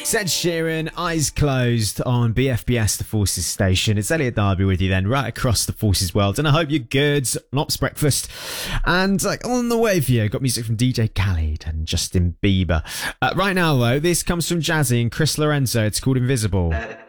Ed Sheeran, Eyes Closed on BFBS, the Forces station. It's Elliot Darby with you then, right across the Forces world. And I hope you're good. Ops breakfast. And on the way for you, got music from DJ Khaled and Justin Bieber. Right now, though, this comes from Jazzy and Chris Lorenzo. It's called Invisible.